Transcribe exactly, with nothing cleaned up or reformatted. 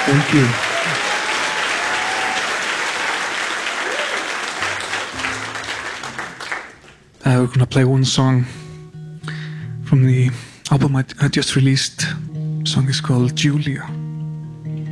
Thank you. Uh, we're gonna play one song from the album I, I just released. The song is called Julia.